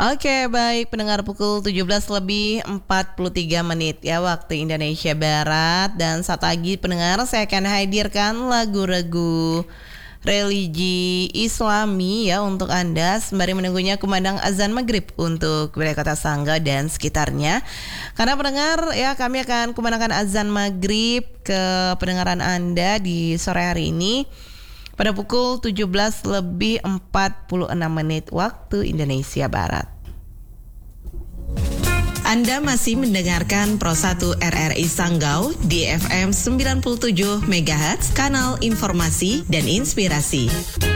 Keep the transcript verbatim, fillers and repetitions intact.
Oke, baik pendengar, pukul tujuh belas lebih empat puluh tiga menit ya waktu Indonesia Barat. Dan saat lagi pendengar, saya akan hadirkan lagu-lagu religi Islami ya untuk Anda sembari menunggunya kumandang azan maghrib untuk wilayah Kota Sangga dan sekitarnya. Karena pendengar ya, kami akan kumandangkan azan maghrib ke pendengaran Anda di sore hari ini pada pukul tujuh belas lebih empat puluh enam menit waktu Indonesia Barat. Anda masih mendengarkan Pro satu R R I Sanggau di F M sembilan puluh tujuh megahertz, kanal informasi dan inspirasi.